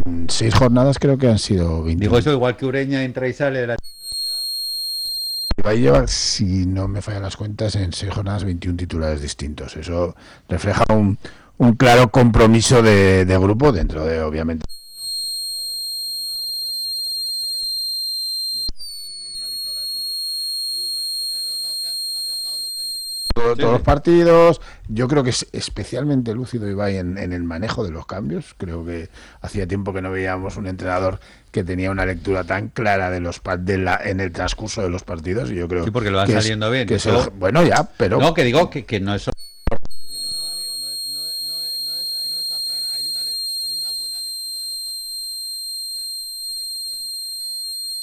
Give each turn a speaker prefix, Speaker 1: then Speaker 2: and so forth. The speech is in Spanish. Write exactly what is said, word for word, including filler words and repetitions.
Speaker 1: seis jornadas creo que han sido veintiuno.
Speaker 2: Digo eso, igual que Ureña entra y sale de la...
Speaker 1: Ibai lleva, si no me fallan las cuentas, en seis jornadas veintiún titulares distintos. Eso refleja un, un claro compromiso de, de grupo dentro de, obviamente, Todo, todos los partidos. Yo creo que es especialmente lúcido Ibai en, en el manejo de los cambios. Creo que hacía tiempo que no veíamos un entrenador que tenía una lectura tan clara de los de la, en el transcurso de los partidos. Y yo creo
Speaker 2: sí, porque lo van
Speaker 1: que
Speaker 2: saliendo
Speaker 1: es,
Speaker 2: bien.
Speaker 1: Que
Speaker 2: eso...
Speaker 1: es el, bueno, ya, pero
Speaker 2: no, que digo que, que no es